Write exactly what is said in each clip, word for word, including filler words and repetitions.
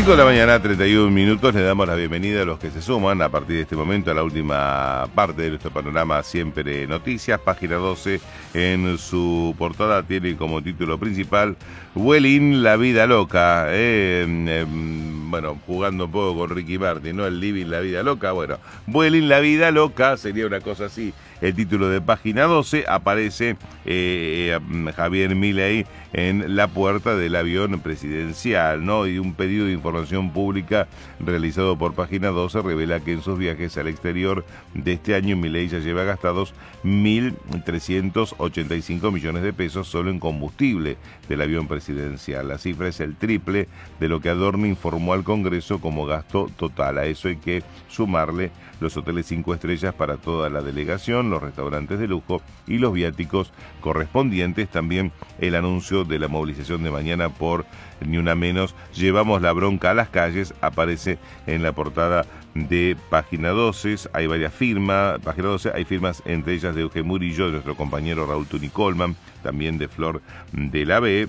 cinco de la mañana, treinta y un minutos, le damos la bienvenida a los que se suman a partir de este momento a la última parte de nuestro panorama Siempre Noticias. Página doce, en su portada tiene como título principal Vuelin, la vida loca. Eh, eh, bueno, jugando un poco con Ricky Martin, ¿no? El living, la vida loca. Bueno, Vuelin, la vida loca, sería una cosa así. El título de página doce, aparece eh, Javier Milei en la puerta del avión presidencial, ¿no? Y un pedido de información pública realizado por página doce revela que en sus viajes al exterior de este año Milei ya lleva gastados mil trescientos ochenta y cinco millones de pesos solo en combustible del avión presidencial. La cifra es el triple de lo que Adorno informó al Congreso como gasto total. A eso hay que sumarle los hoteles cinco estrellas para toda la delegación, los restaurantes de lujo y los viáticos correspondientes. También el anuncio de la movilización de mañana por Ni Una Menos, llevamos la bronca a las calles, aparece en la portada de página doce. Hay varias firmas, página doce, hay firmas entre ellas de Eugenio Murillo, de nuestro compañero Raúl Tuni Colman, también de Flor de la B.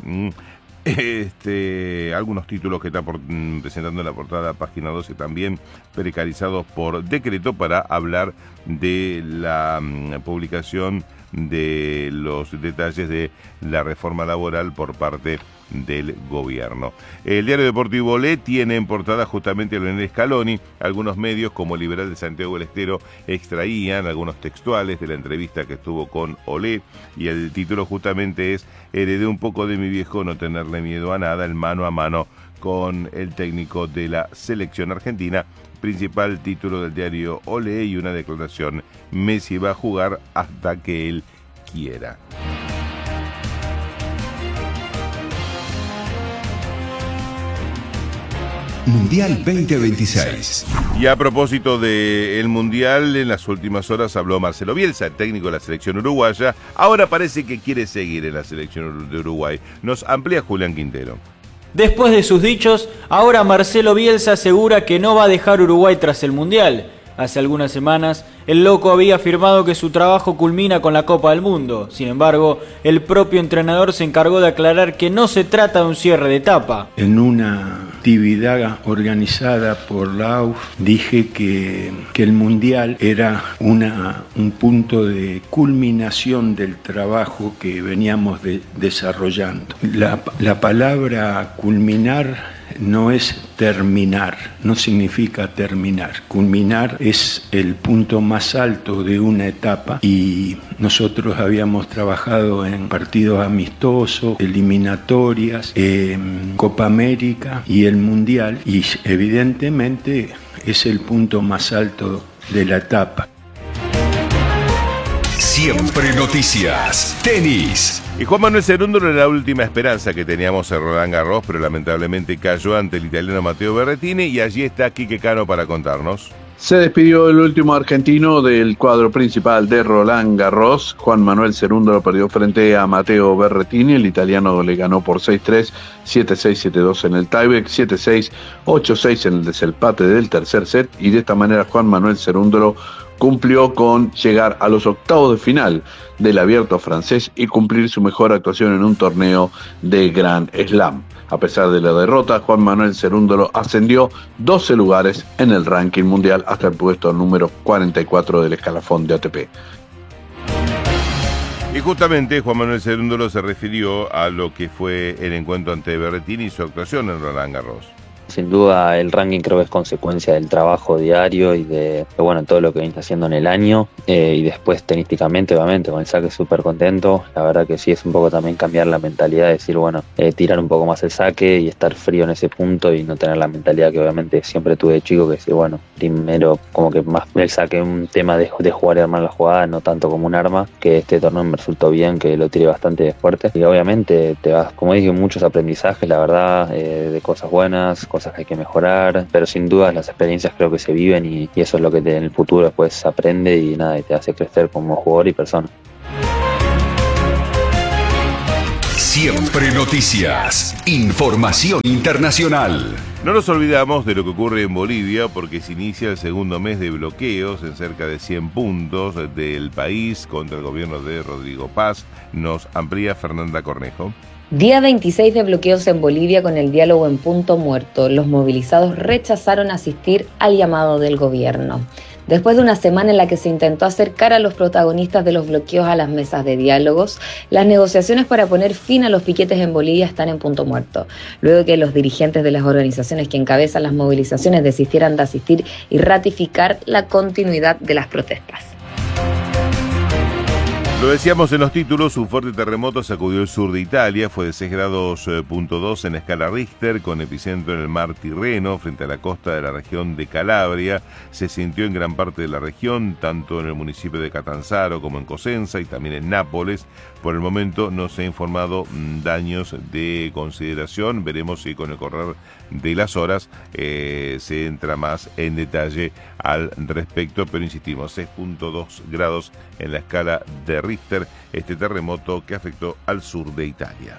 Este, algunos títulos que está por, presentando en la portada página doce también precarizados por decreto para hablar de la um, publicación de los detalles de la reforma laboral por parte del gobierno. El diario deportivo Olé tiene en portada justamente a Leonel Scaloni. Algunos medios como Liberal de Santiago del Estero extraían algunos textuales de la entrevista que estuvo con Olé, y el título justamente es: heredé un poco de mi viejo, no tenerle miedo a nada, el mano a mano con el técnico de la selección argentina. Principal título del diario Olé y una declaración: Messi va a jugar hasta que él quiera. Mundial veinte veintiséis. Y a propósito del Mundial, en las últimas horas habló Marcelo Bielsa, el técnico de la selección uruguaya. Ahora parece que quiere seguir en la selección de Uruguay. Nos amplía Julián Quintero. Después de sus dichos, ahora Marcelo Bielsa asegura que no va a dejar Uruguay tras el Mundial. Hace algunas semanas, el loco había afirmado que su trabajo culmina con la Copa del Mundo. Sin embargo, el propio entrenador se encargó de aclarar que no se trata de un cierre de etapa. En una actividad organizada por la A U F dije que, que el Mundial era una, un punto de culminación del trabajo que veníamos de, desarrollando. La, la palabra culminar no es terminar, no significa terminar. Culminar es el punto más alto de una etapa, y nosotros habíamos trabajado en partidos amistosos, eliminatorias, eh, Copa América y el Mundial, y evidentemente es el punto más alto de la etapa. Siempre Noticias, tenis. Y Juan Manuel Cerúndolo era la última esperanza que teníamos en Roland Garros, pero lamentablemente cayó ante el italiano Matteo Berrettini, y allí está Quique Cano para contarnos. Se despidió el último argentino del cuadro principal de Roland Garros. Juan Manuel Cerúndolo perdió frente a Matteo Berrettini. El italiano le ganó por seis tres, siete seis, siete dos en el tiebreak, siete seis, ocho seis en el desempate del tercer set, y de esta manera Juan Manuel Cerúndolo cumplió con llegar a los octavos de final del Abierto francés y cumplir su mejor actuación en un torneo de Grand Slam. A pesar de la derrota, Juan Manuel Cerúndolo ascendió doce lugares en el ranking mundial hasta el puesto número cuarenta y cuatro del escalafón de A T P. Y justamente Juan Manuel Cerúndolo se refirió a lo que fue el encuentro ante Berrettini y su actuación en Roland Garros. Sin duda el ranking creo que es consecuencia del trabajo diario y de, de bueno, todo lo que viene haciendo en el año, eh, y después tenísticamente obviamente con el saque súper contento. La verdad que sí, es un poco también cambiar la mentalidad, de decir bueno, eh, tirar un poco más el saque y estar frío en ese punto, y no tener la mentalidad que obviamente siempre tuve de chico, que decir bueno, primero como que más el saque un tema de, de jugar y armar la jugada, no tanto como un arma, que este torneo me resultó bien, que lo tiré bastante fuerte, y obviamente te vas, como dije, muchos aprendizajes, la verdad, eh, de cosas buenas, cosas que hay que mejorar, pero sin duda las experiencias creo que se viven, y, y eso es lo que te, en el futuro después se aprende y nada, y te hace crecer como jugador y persona. Siempre Noticias, información internacional. No nos olvidamos de lo que ocurre en Bolivia, porque se inicia el segundo mes de bloqueos en cerca de cien puntos del país contra el gobierno de Rodrigo Paz. Nos amplía Fernanda Cornejo. Día veintiséis de bloqueos en Bolivia con el diálogo en punto muerto. Los movilizados rechazaron asistir al llamado del gobierno. Después de una semana en la que se intentó acercar a los protagonistas de los bloqueos a las mesas de diálogos, las negociaciones para poner fin a los piquetes en Bolivia están en punto muerto, luego de que los dirigentes de las organizaciones que encabezan las movilizaciones desistieran de asistir y ratificar la continuidad de las protestas. Lo decíamos en los títulos, un fuerte terremoto sacudió el sur de Italia, fue de seis grados punto dos en la escala Richter, con epicentro en el mar Tirreno, frente a la costa de la región de Calabria. Se sintió en gran parte de la región, tanto en el municipio de Catanzaro como en Cosenza y también en Nápoles. Por el momento no se ha informado daños de consideración, veremos si con el correr de las horas eh, se entra más en detalle al respecto, pero insistimos, seis punto dos grados en la escala de Richter, este terremoto que afectó al sur de Italia.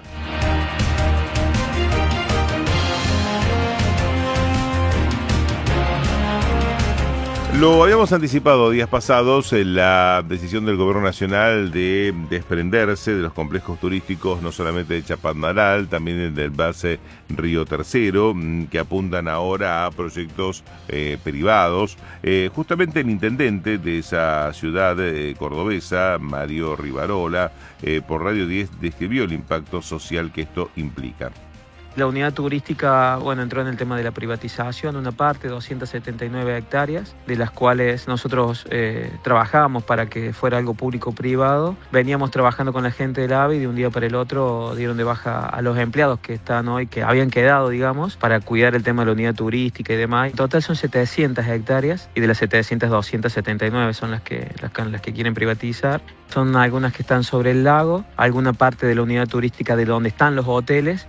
Lo habíamos anticipado días pasados, en la decisión del Gobierno Nacional de desprenderse de los complejos turísticos, no solamente de Chapadmalal, también del base Río Tercero, que apuntan ahora a proyectos eh, privados. Eh, justamente el intendente de esa ciudad eh, cordobesa, Mario Rivarola, eh, por Radio diez describió el impacto social que esto implica. La unidad turística, bueno, entró en el tema de la privatización, una parte, doscientas setenta y nueve hectáreas, de las cuales nosotros eh, trabajábamos para que fuera algo público-privado. Veníamos trabajando con la gente del A V E y de un día para el otro dieron de baja a los empleados que están hoy, que habían quedado, digamos, para cuidar el tema de la unidad turística y demás. En total son setecientas hectáreas y de las setecientas, doscientas setenta y nueve son las que, las, las que quieren privatizar. Son algunas que están sobre el lago, alguna parte de la unidad turística de donde están los hoteles.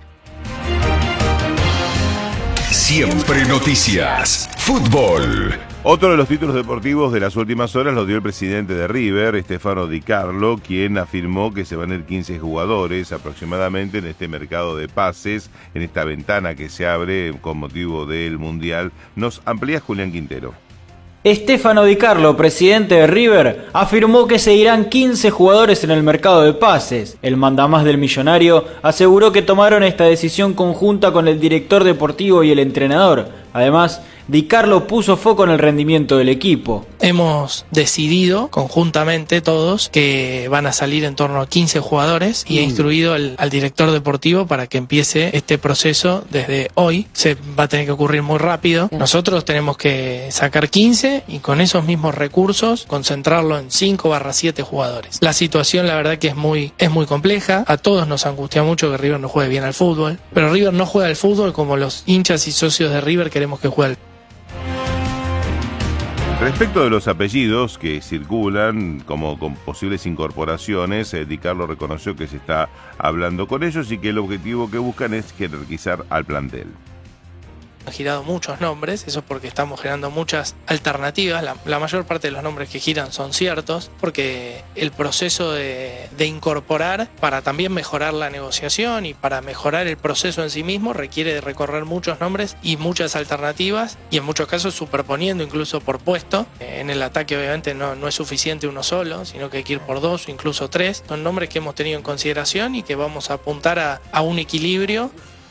Siempre noticias. Fútbol. Otro de los títulos deportivos de las últimas horas lo dio el presidente de River, Stefano Di Carlo, quien afirmó que se van a ir quince jugadores aproximadamente en este mercado de pases, en esta ventana que se abre con motivo del Mundial. Nos amplía Julián Quintero. Stefano Di Carlo, presidente de River, afirmó que se irán quince jugadores en el mercado de pases. El mandamás del millonario aseguró que tomaron esta decisión conjunta con el director deportivo y el entrenador. Además, Di Carlo puso foco en el rendimiento del equipo. Hemos decidido conjuntamente todos que van a salir en torno a quince jugadores y he instruido al, al director deportivo para que empiece este proceso desde hoy. Se va a tener que ocurrir muy rápido. Nosotros tenemos que sacar quince y con esos mismos recursos concentrarlo en cinco barra siete jugadores. La situación la verdad que es muy, es muy compleja. A todos nos angustia mucho que River no juegue bien al fútbol, pero River no juega al fútbol como los hinchas y socios de River queremos que juegue al fútbol. Respecto de los apellidos que circulan como con posibles incorporaciones, eh, Di Carlo reconoció que se está hablando con ellos y que el objetivo que buscan es jerarquizar al plantel. Han girado muchos nombres, eso es porque estamos generando muchas alternativas. La, la mayor parte de los nombres que giran son ciertos, porque el proceso de, de incorporar para también mejorar la negociación y para mejorar el proceso en sí mismo requiere de recorrer muchos nombres y muchas alternativas, y en muchos casos superponiendo incluso por puesto. En el ataque obviamente no, no es suficiente uno solo, sino que hay que ir por dos o incluso tres. Son nombres que hemos tenido en consideración y que vamos a apuntar a, a un equilibrio.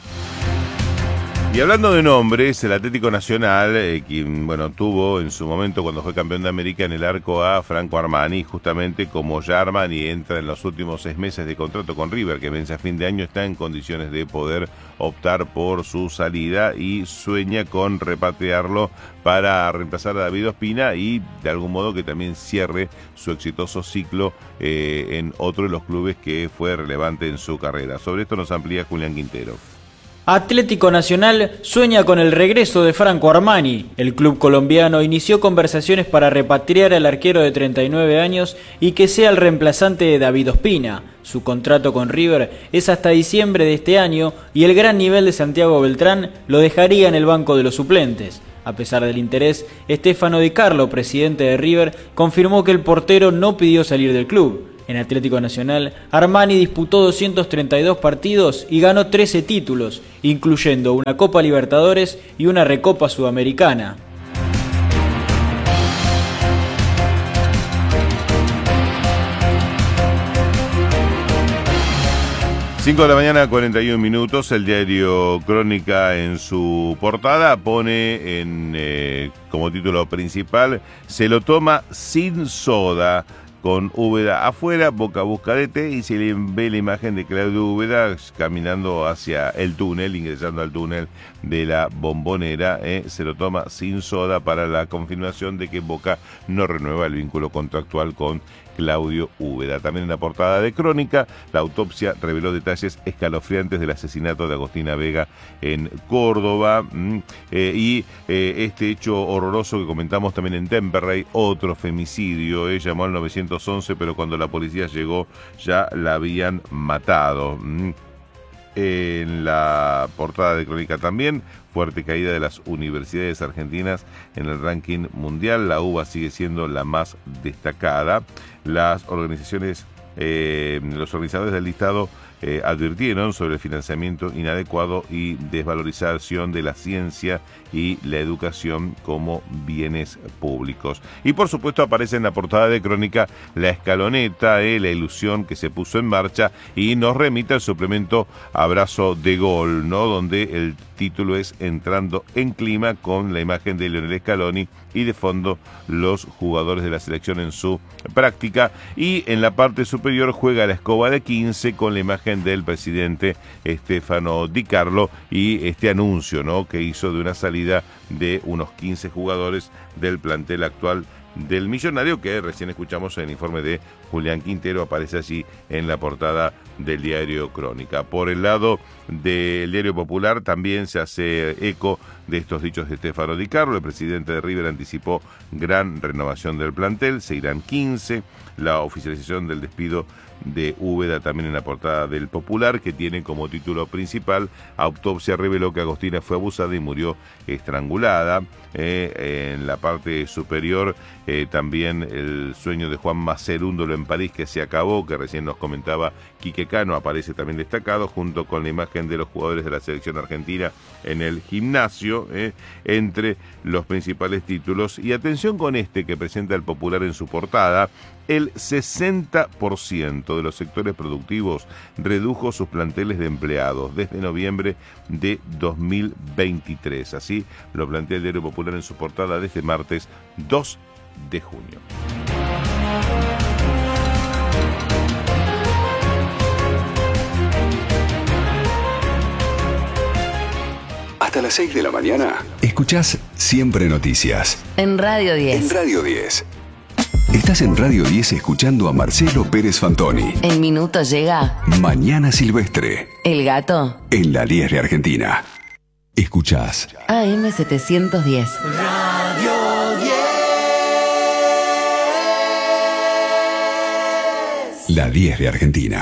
Y hablando de nombres, el Atlético Nacional, eh, quien bueno, tuvo en su momento cuando fue campeón de América en el arco a Franco Armani, justamente como ya Armani entra en los últimos seis meses de contrato con River, que vence a fin de año, está en condiciones de poder optar por su salida y sueña con repatriarlo para reemplazar a David Ospina y de algún modo que también cierre su exitoso ciclo eh, en otro de los clubes que fue relevante en su carrera. Sobre esto nos amplía Julián Quintero. Atlético Nacional sueña con el regreso de Franco Armani. El club colombiano inició conversaciones para repatriar al arquero de treinta y nueve años y que sea el reemplazante de David Ospina. Su contrato con River es hasta diciembre de este año y el gran nivel de Santiago Beltrán lo dejaría en el banco de los suplentes. A pesar del interés, Stefano Di Carlo, presidente de River, confirmó que el portero no pidió salir del club. En Atlético Nacional, Armani disputó doscientos treinta y dos partidos y ganó trece títulos, incluyendo una Copa Libertadores y una Recopa Sudamericana. cinco de la mañana, cuarenta y un minutos. El diario Crónica en su portada pone en eh, como título principal: se lo toma sin soda. Con Úbeda afuera, Boca busca D T y se le ve la imagen de Claudio Úbeda caminando hacia el túnel, ingresando al túnel de la Bombonera. Eh, se lo toma sin soda para la confirmación de que Boca no renueva el vínculo contractual con Claudio Úbeda. También en la portada de Crónica, la autopsia reveló detalles escalofriantes del asesinato de Agostina Vega en Córdoba. Mm, eh, y eh, este hecho horroroso que comentamos también en Temperley, otro femicidio. Eh, llamó al nueve once, pero cuando la policía llegó ya la habían matado. Mm. En la portada de Crónica también, fuerte caída de las universidades argentinas en el ranking mundial. La U B A sigue siendo la más destacada. Las organizaciones, eh, los organizadores del listado eh, advirtieron sobre el financiamiento inadecuado y desvalorización de la ciencia y la educación como bienes públicos. Y por supuesto aparece en la portada de Crónica la escaloneta, eh, la ilusión que se puso en marcha, y nos remite al suplemento Abrazo de Gol, ¿no? Donde el título es Entrando en Clima, con la imagen de Lionel Scaloni y de fondo los jugadores de la selección en su práctica. Y en la parte superior juega la escoba de quince con la imagen del presidente Stefano Di Carlo y este anuncio, ¿no?, que hizo de una salida de unos quince jugadores del plantel actual del Millonario, que recién escuchamos en el informe de Julián Quintero, aparece allí en la portada del diario Crónica. Por el lado del diario Popular también se hace eco de estos dichos de Stefano Di Carlo. El presidente de River anticipó gran renovación del plantel, se irán quince. La oficialización del despido de Úbeda también en la portada del Popular, que tiene como título principal: autopsia reveló que Agostina fue abusada y murió estrangulada. Eh, en la parte superior eh, también el sueño de Juan Macerúndolo en París, que se acabó, que recién nos comentaba Quique Cano, aparece también destacado junto con la imagen de los jugadores de la selección argentina en el gimnasio, eh, entre los principales títulos. Y atención con este que presenta el Popular en su portada: el sesenta por ciento de los sectores productivos redujo sus planteles de empleados desde noviembre de dos mil veintitrés. Así lo plantea el diario Popular en su portada desde martes dos de junio. Hasta las seis de la mañana, escuchás Siempre Noticias. En Radio diez. En Radio diez. Estás en Radio diez escuchando a Marcelo Pérez Fantoni. En minuto llega Mañana Silvestre. El gato. En la diez de Argentina. Escuchás A M setecientos diez. Radio diez. La diez de Argentina.